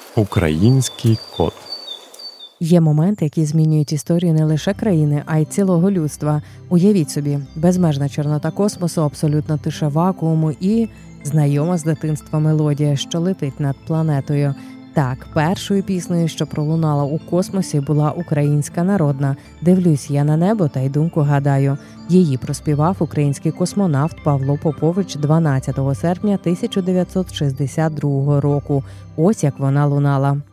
Український кот. Є моменти, які змінюють історію не лише країни, а й цілого людства. Уявіть собі, безмежна чорнота космосу, абсолютна тиша вакууму і знайома з дитинства мелодія, що летить над планетою. Так, першою піснею, що пролунала у космосі, була українська народна «Дивлюсь я на небо та й думку гадаю». Її проспівав український космонавт Павло Попович 12 серпня 1962 року. Ось як вона лунала.